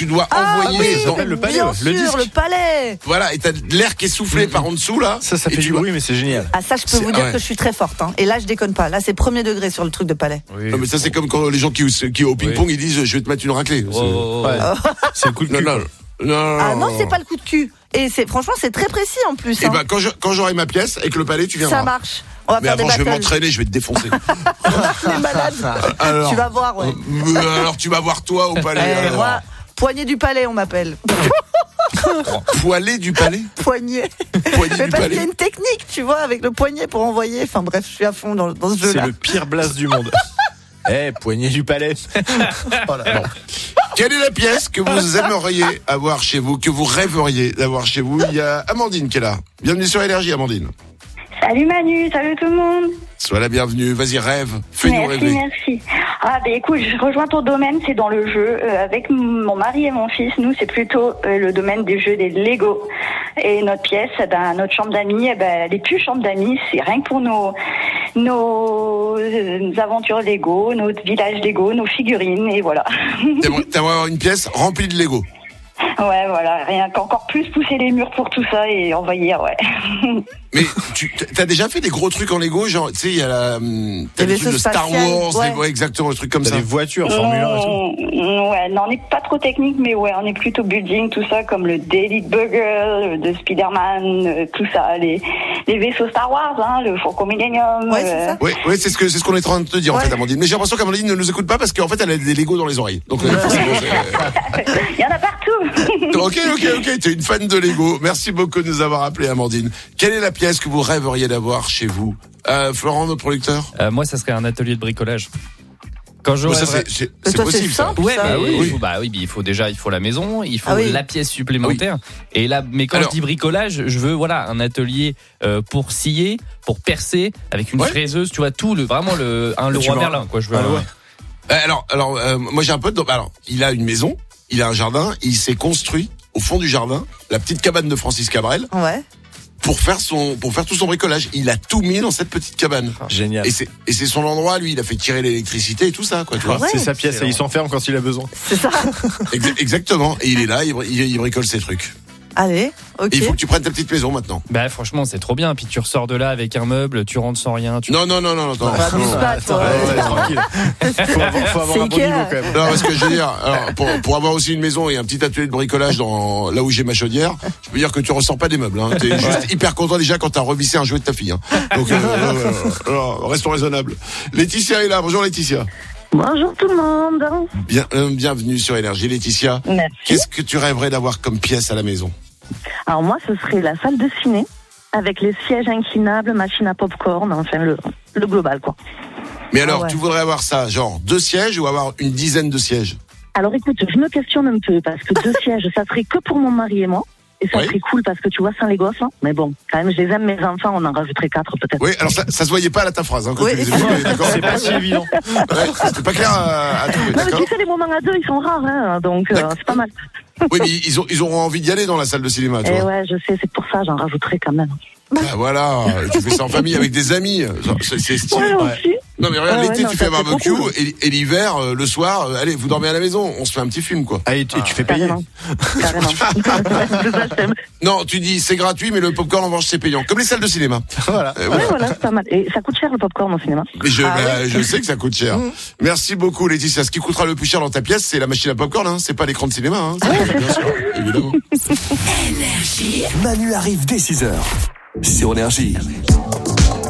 tu dois envoyer. Ça s'appelle le palais, bien le sûr, disque. le palais. Voilà, et t'as de l'air qui est soufflé par en dessous là. Ça fait et du bruit, mais c'est génial. Ah ça, je peux vous dire que je suis très forte. Hein. Et là, je déconne pas. Là, c'est premier degré sur le truc de palais. Oui. Non, mais ça c'est comme quand les gens qui au ping-pong ils disent je vais te mettre une raclée. Ouais. C'est le coup de cul. Non. Ah non, c'est pas le coup de cul. Et franchement, c'est très précis en plus. Et Hein. ben quand j'aurai ma pièce avec le palais, tu viendras. Ça marche. On va Mais faire des avant, je vais battles. m'entraîner, je vais te défoncer. Les malades. Alors, Tu vas voir, ouais. Alors tu vas voir toi au palais. alors. Moi, poignée du palais, on m'appelle. Poilé du palais. Poignée. Poignée Mais du parce qu'il y a palais. une technique, tu vois, avec le poignet pour envoyer. Enfin bref, je suis à fond dans ce C'est jeu-là. le pire blast du monde. Poignée du palais. Voilà. Bon. Quelle est la pièce que vous aimeriez avoir chez vous, que vous rêveriez d'avoir chez vous? Il y a Amandine qui est là. Bienvenue sur Énergie, Amandine. Salut Manu, salut tout le monde. Sois la bienvenue. Vas-y, rêve. Fais-nous rêver. Merci. Ah ben écoute, je rejoins ton domaine, c'est dans le jeu. Avec mon mari et mon fils, nous c'est plutôt le domaine des jeux des Lego. Et notre pièce, notre chambre d'amis, elle est plus chambre d'amis, c'est rien que pour nos aventures Lego, notre village Lego, nos figurines et voilà. T'aimerais avoir une pièce remplie de Lego. Ouais, voilà, rien qu'encore plus pousser les murs pour tout ça et envahir, ouais. Mais t'as déjà fait des gros trucs en Lego, genre, tu sais, il y a t'as des trucs de Star Wars, ouais. exactement, des trucs comme T'as ça. des voitures, Formule 1 et tout. Ouais, non, on n'est pas trop technique, mais ouais, on est plutôt building, tout ça, comme le Daily Bugle, de Spider-Man, tout ça, les vaisseaux Star Wars, hein, le Faucon Millennium. Ouais, c'est ça. Oui, c'est ce qu'on est en train de te dire en fait, Amandine. Mais j'ai l'impression qu'Amandine ne nous écoute pas parce qu'en fait, elle a des Lego dans les oreilles. Donc, forcément, Il y en a partout. Ok, t'es une fan de Lego. Merci beaucoup de nous avoir appelé, Amandine. Quelle est la pièce que vous rêveriez d'avoir chez vous? Florent, notre producteur? Moi, ça serait un atelier de bricolage. Quand je Ça, c'est toi, possible, c'est ça. simple, Ouais, ça. mais oui. il faut la maison, il faut Ah oui. la pièce supplémentaire. Et là, mais quand Alors- je dis bricolage, je veux un atelier pour scier, pour percer, avec une fraiseuse, tu vois vraiment le roi Merlin, quoi. Je veux. Moi j'ai un pote. Alors, il a une maison, il a un jardin, il s'est construit au fond du jardin la petite cabane de Francis Cabrel Ouais. pour faire tout son bricolage. Il a tout mis dans cette petite cabane. Génial. Et c'est son endroit, lui. Il a fait tirer l'électricité et tout ça, quoi. Tu vois. Ouais. C'est sa pièce et il s'enferme quand il a besoin. C'est ça. Exactement. Et il est là, il bricole ses trucs. Allez, ok. Et il faut que tu prennes ta petite maison maintenant. Bah franchement, c'est trop bien. Puis tu ressors de là avec un meuble, tu rentres sans rien. Non. Abuse pas, toi. Ouais, tranquille. Faut avoir un bon Ikea. niveau quand même. Non, parce que je veux dire, alors, pour avoir aussi une maison et un petit atelier de bricolage là où j'ai ma chaudière, je peux dire que tu ressors pas des meubles. Hein. T'es juste hyper content déjà quand t'as revissé un jouet de ta fille. Hein. Donc, restons raisonnables. Laetitia est là. Bonjour Laetitia. Bonjour tout le monde. Bienvenue sur Énergie, Laetitia. Merci. Qu'est-ce que tu rêverais d'avoir comme pièce à la maison? Alors moi, ce serait la salle de ciné avec les sièges inclinables, machine à popcorn, enfin le global quoi. Mais alors, ouais. tu voudrais avoir ça, genre 2 sièges ou avoir une dizaine de sièges? Alors écoute, je me questionne un peu parce que 2 sièges, ça serait que pour mon mari et moi. Et ça Oui. serait cool parce que tu vois, sans les gosses, hein. Mais bon, quand même, je les aime, mes enfants, on en rajouterait 4 peut-être. Oui, alors ça se voyait pas à ta phrase, hein, quand Oui. tu les évoquais, d'accord? C'est pas si évident. Ouais, c'était pas clair à trouver, Non, mais d'accord? tu sais, les moments à 2, ils sont rares, hein, donc D'accord. c'est pas mal. Oui, mais ils auront envie d'y aller dans la salle de cinéma, tu Et vois. ouais, je sais, c'est pour ça, j'en rajouterai quand même. Bah voilà, tu fais ça en famille avec des amis, c'est stylé. Ouais, aussi. Non mais regarde, Ouais, l'été non, tu ça, fais un c'est trop barbecue cool. et l'hiver, le soir, allez, vous dormez à la maison, on se fait un petit film quoi. Ah, et tu fais payer. Carrément. C'est ça, je t'aime. Non, tu dis c'est gratuit mais le popcorn en revanche c'est payant, comme les salles de cinéma. Voilà. Ouais, voilà, c'est pas mal. Et ça coûte cher le popcorn au cinéma. Mais je sais que ça coûte cher. Merci beaucoup Laetitia. Ce qui coûtera le plus cher dans ta pièce, c'est la machine à popcorn, hein. C'est pas l'écran de cinéma, hein. Bien sûr, évidemment. Manu arrive dès 6h sur Énergie.